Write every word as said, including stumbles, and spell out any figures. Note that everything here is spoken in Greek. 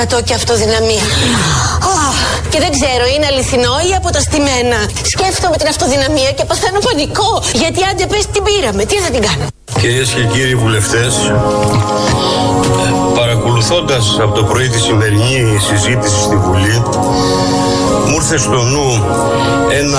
Το και αυτοδυναμία. Oh, και δεν ξέρω, είναι αληθινό ή αποταστημένα. Σκέφτομαι την αυτοδυναμία και παθαίνω πανικό. Γιατί άντε πες την πήραμε, τι θα την κάνω. Κυρίες και κύριοι βουλευτές, παρακολουθώντας από το πρωί τη σημερινή συζήτηση στη Βουλή, μου ήρθε στο νου ένα